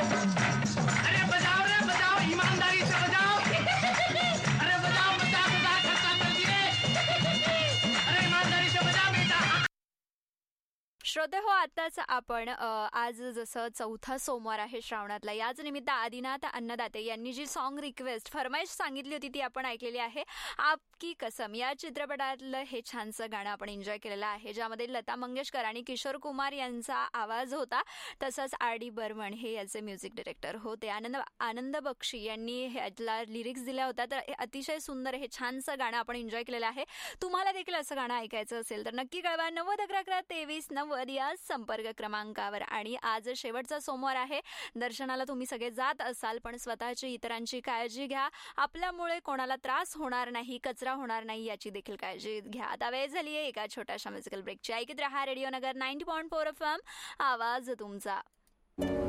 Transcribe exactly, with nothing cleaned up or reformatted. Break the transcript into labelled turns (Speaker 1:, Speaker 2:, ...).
Speaker 1: अरे बजाओ रे बजाओ, ईमानदारी से बजाओ. अरे बजाओ, पचास हजार खर्चा कर दिए. अरे ईमानदारी से बजा बेटा.
Speaker 2: श्रोते हो, आताच आपण अ, आज जसं चौथा सोमवार आहे श्रावणातला, याच निमित्त आदिनाथ अन्नदाते यांनी जी सॉन्ग रिक्वेस्ट फरमाईश सांगितली होती ती आपण ऐकलेली आहे. आपकी कसम या चित्रपटातलं हे छानसं गाणं आपण एन्जॉय केलेलं आहे, ज्यामध्ये लता मंगेशकर आणि किशोर कुमार यांचा आवाज होता. तसंच आर डी बर्मन हे याचे म्युझिक डिरेक्टर होते. आनंद आनंद बक्षी यांनी ह्याला लिरिक्स दिल्या होत्या. तर हे अतिशय सुंदर हे छानसं गाणं आपण एन्जॉय केलेलं आहे. तुम्हाला देखील असं गाणं ऐकायचं असेल तर नक्की कळवा. नव्वद अकरा अकरा तेवीस नव्वद या संपर्क क्रमांकावर. आणि आज शेवटचा सोमवार आहे. दर्शनाला तुम्ही सगळे जात असाल, पण स्वतःची इतरांची काळजी घ्या. आपल्यामुळे कोणाला त्रास होणार नाही, कचरा होणार नाही याची देखील काळजी घ्या. आता वेळ झाली आहे एका छोट्याशा म्युझिकल ब्रेकची. ऐकत रहा रेडिओ नगर ninety point four F M, आवाज तुमचा.